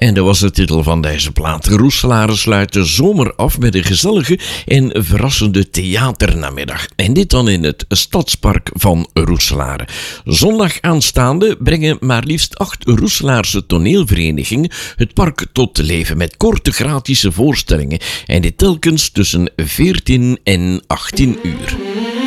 En dat was de titel van deze plaat. Roeselare sluit de zomer af met een gezellige en verrassende theaternamiddag. En dit dan in het Stadspark van Roeselare. Zondag aanstaande brengen maar liefst 8 Roeselaarse toneelverenigingen het park tot leven met korte gratis voorstellingen. En dit telkens tussen 14 en 18 uur.